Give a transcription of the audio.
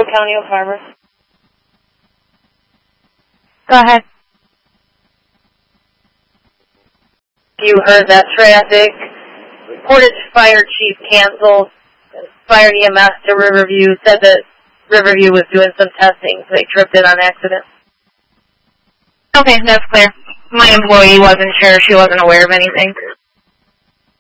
County, Oak Harbor. Go ahead. You heard that traffic. Portage Fire Chief canceled. Fire EMS to Riverview said that Riverview was doing some testing, so they tripped it on accident. Okay, that's clear. My employee wasn't sure. She wasn't aware of anything.